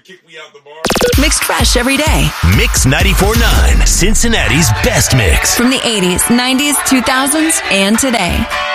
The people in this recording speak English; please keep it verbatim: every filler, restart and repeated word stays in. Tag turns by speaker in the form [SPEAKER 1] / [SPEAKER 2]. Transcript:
[SPEAKER 1] kick me out the bar.
[SPEAKER 2] Mixed fresh every day.
[SPEAKER 3] Mix ninety-four point nine, Cincinnati's best mix.
[SPEAKER 2] From the eighties, nineties, two thousands, and today.